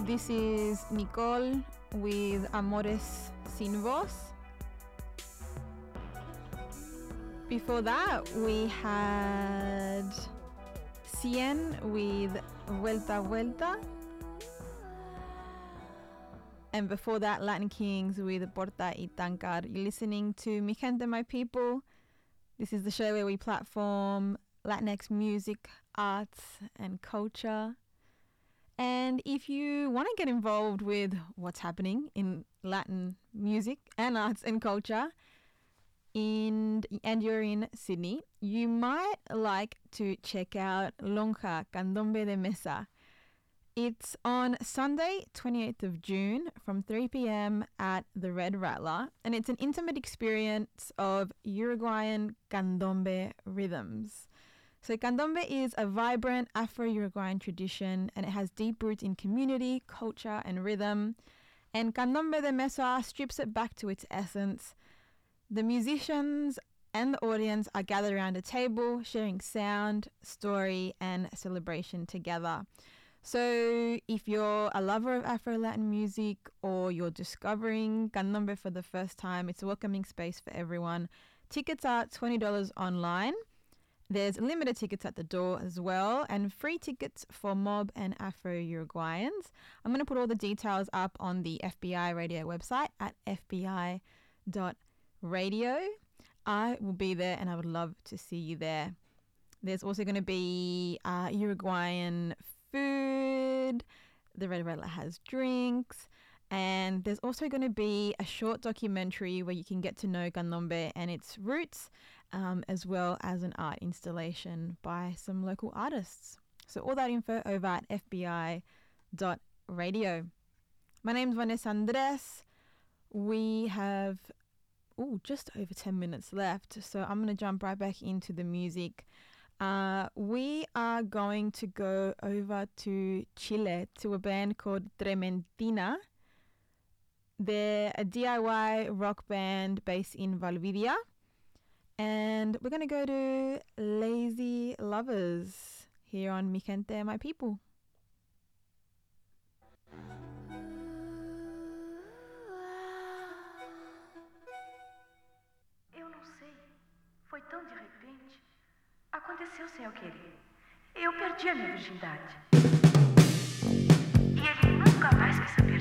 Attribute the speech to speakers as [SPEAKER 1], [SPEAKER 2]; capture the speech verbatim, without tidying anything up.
[SPEAKER 1] This is Nicole with Amores Sin Voz. Before that, we had Cien with Vuelta Vuelta. And before that, Latin Kings with Porta y Tancar. You're listening to Mi Gente, My People. This is the show where we platform Latinx music, arts, and culture. And if you want to get involved with what's happening in Latin music and arts and culture, in, and you're in Sydney, you might like to check out Lonja Candombe de Mesa. It's on Sunday, twenty-eighth of June from three p.m. at the Red Rattler, and it's an intimate experience of Uruguayan candombe rhythms. So candombe is a vibrant Afro-Uruguayan tradition, and it has deep roots in community, culture, and rhythm. And Candombe de Mesa strips it back to its essence. The musicians and the audience are gathered around a table, sharing sound, story, and celebration together. So if you're a lover of Afro-Latin music or you're discovering candombe for the first time, it's a welcoming space for everyone. Tickets are twenty dollars online. There's limited tickets at the door as well, and free tickets for mob and Afro-Uruguayans. I'm going to put all the details up on the F B I radio website at f b i dot radio. I will be there and I would love to see you there. There's also going to be uh, Uruguayan food, the Red Rattler has drinks, and there's also going to be a short documentary where you can get to know candombe and its roots, um, as well as an art installation by some local artists. So all that info over at f b i dot radio. My name's Vanessa Andres. We have ooh, just over ten minutes left, so I'm going to jump right back into the music. Uh, we are going to go over to Chile to a band called Trementina. They're a D I Y rock band based in Valdivia. And we're going to go to Lazy Lovers here on Mi Gente, My People.
[SPEAKER 2] Eu não sei. Foi tão de repente. Aconteceu sem eu querer. Eu perdi a minha virgindade. E ele nunca mais quis saber.